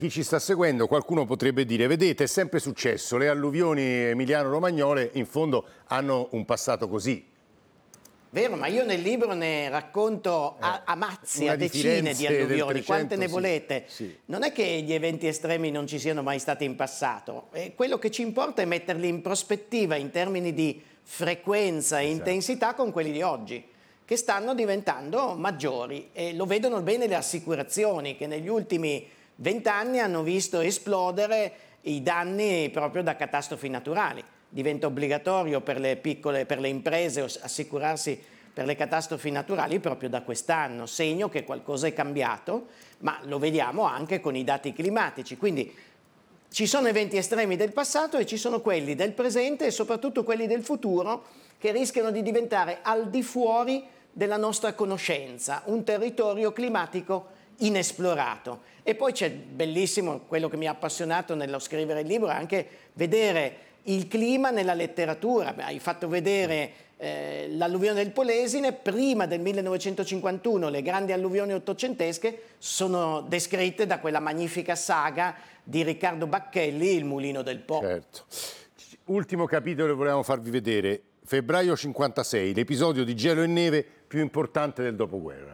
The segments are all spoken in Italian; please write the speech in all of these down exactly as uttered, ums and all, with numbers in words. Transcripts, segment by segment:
Chi ci sta seguendo, qualcuno potrebbe dire, vedete, è sempre successo, le alluvioni emiliano-romagnole in fondo hanno un passato così. Vero, ma io nel libro ne racconto a, a mazzi, a decine di alluvioni, quante ne volete. Sì, sì. Non è che gli eventi estremi non ci siano mai stati in passato, e quello che ci importa è metterli in prospettiva in termini di frequenza e esatto. intensità con quelli di oggi, che stanno diventando maggiori, e lo vedono bene le assicurazioni, che negli ultimi vent'anni hanno visto esplodere i danni proprio da catastrofi naturali. Diventa obbligatorio per le piccole, per le imprese assicurarsi per le catastrofi naturali proprio da quest'anno, segno che qualcosa è cambiato, ma lo vediamo anche con i dati climatici. Quindi ci sono eventi estremi del passato e ci sono quelli del presente e soprattutto quelli del futuro che rischiano di diventare al di fuori della nostra conoscenza, un territorio climatico inesplorato. E poi c'è bellissimo, quello che mi ha appassionato nello scrivere il libro, è anche vedere il clima nella letteratura. Hai fatto vedere eh, l'alluvione del Polesine. Prima del millenovecentocinquantuno le grandi alluvioni ottocentesche sono descritte da quella magnifica saga di Riccardo Bacchelli, Il mulino del Po. Certo. Ultimo capitolo che volevamo farvi vedere, febbraio cinquantasei, l'episodio di gelo e neve più importante del dopoguerra.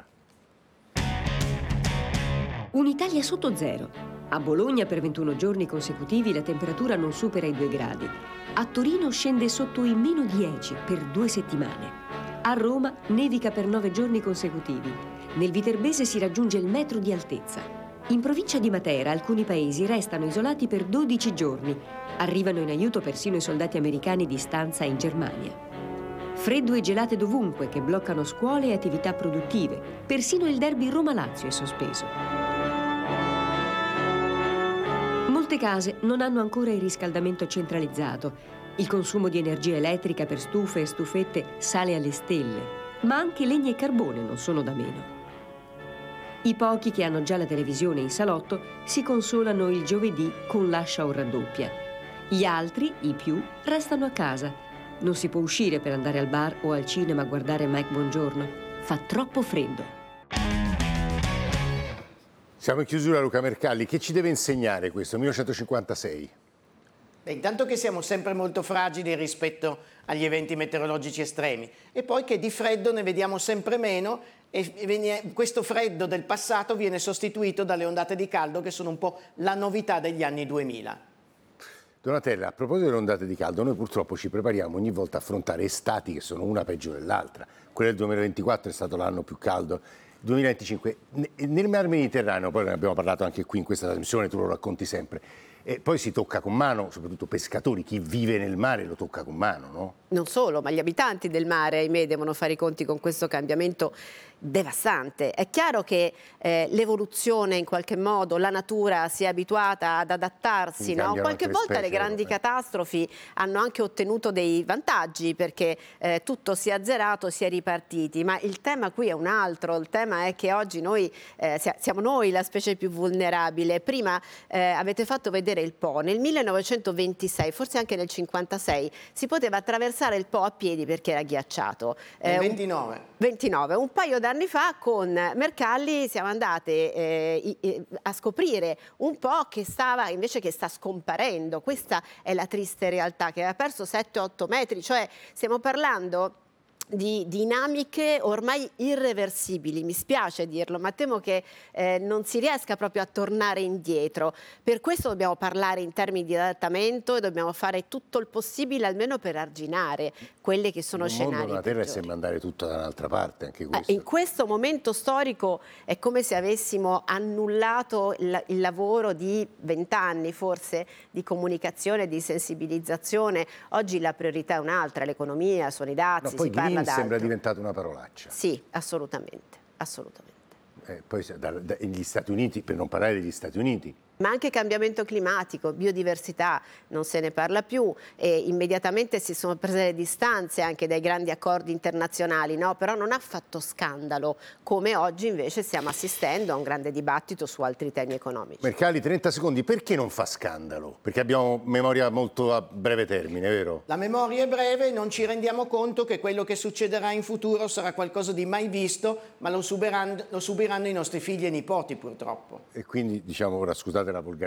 Un'Italia sotto zero. A Bologna per ventuno giorni consecutivi la temperatura non supera i due gradi. A Torino scende sotto i meno dieci per due settimane. A Roma nevica per nove giorni consecutivi. Nel Viterbese si raggiunge il metro di altezza. In provincia di Matera alcuni paesi restano isolati per dodici giorni. Arrivano in aiuto persino i soldati americani di stanza in Germania. Freddo e gelate dovunque che bloccano scuole e attività produttive. Persino il derby Roma-Lazio è sospeso. Molte case non hanno ancora il riscaldamento centralizzato. Il consumo di energia elettrica per stufe e stufette sale alle stelle, ma anche legna e carbone non sono da meno. I pochi che hanno già la televisione in salotto si consolano il giovedì con l'ascia o raddoppia. Gli altri, i più, restano a casa. Non si può uscire per andare al bar o al cinema a guardare Mike Bongiorno. Fa troppo freddo. Siamo in chiusura, Luca Mercalli. Che ci deve insegnare questo, millenovecentocinquantasei? Beh, intanto che siamo sempre molto fragili rispetto agli eventi meteorologici estremi, e poi che di freddo ne vediamo sempre meno, e questo freddo del passato viene sostituito dalle ondate di caldo che sono un po' la novità degli anni duemila. Donatella, a proposito delle ondate di caldo, noi purtroppo ci prepariamo ogni volta a affrontare estati che sono una peggio dell'altra. Quella del duemilaventiquattro è stato l'anno più caldo. duemilaventicinque nel Mar Mediterraneo, poi ne abbiamo parlato anche qui in questa trasmissione, tu lo racconti sempre, e poi si tocca con mano, soprattutto pescatori, chi vive nel mare lo tocca con mano, no? Non solo, ma gli abitanti del mare, ahimè, devono fare i conti con questo cambiamento devastante. È chiaro che eh, l'evoluzione, in qualche modo, la natura si è abituata ad adattarsi, no? Qualche volta specie, le grandi eh. catastrofi hanno anche ottenuto dei vantaggi, perché eh, tutto si è azzerato, si è ripartiti, ma il tema qui è un altro. Il tema è che oggi noi eh, siamo noi la specie più vulnerabile. Prima eh, avete fatto vedere il Po. Nel millenovecentoventisei, forse anche nel cinquantasei, si poteva attraversare il Po a piedi perché era ghiacciato. Nel eh, ventinove. ventinove. Un paio d'anni fa con Mercalli siamo andate eh, a scoprire un Po che stava invece che sta scomparendo. Questa è la triste realtà, che aveva perso sette otto metri, cioè stiamo parlando di dinamiche ormai irreversibili. Mi spiace dirlo, ma temo che eh, non si riesca proprio a tornare indietro. Per questo dobbiamo parlare in termini di adattamento e dobbiamo fare tutto il possibile almeno per arginare quelli che sono scenari. La terra sembra andare tutta da un'altra parte, anche questo. Eh, in questo momento storico è come se avessimo annullato il, il lavoro di vent'anni forse di comunicazione, di sensibilizzazione. Oggi la priorità è un'altra, l'economia, sono i dazi, no, si parla sembra diventata una parolaccia. Sì, assolutamente, assolutamente. Eh, poi da, da, negli Stati Uniti, per non parlare degli Stati Uniti. Ma anche cambiamento climatico, biodiversità, non se ne parla più, e immediatamente si sono prese le distanze anche dai grandi accordi internazionali, no? Però non ha fatto scandalo, come oggi invece stiamo assistendo a un grande dibattito su altri temi economici. Mercalli, trenta secondi, perché non fa scandalo? Perché abbiamo memoria molto a breve termine, vero? La memoria è breve, non ci rendiamo conto che quello che succederà in futuro sarà qualcosa di mai visto, ma lo subiranno, lo subiranno i nostri figli e nipoti, purtroppo. E quindi, diciamo, ora scusate della volgarità.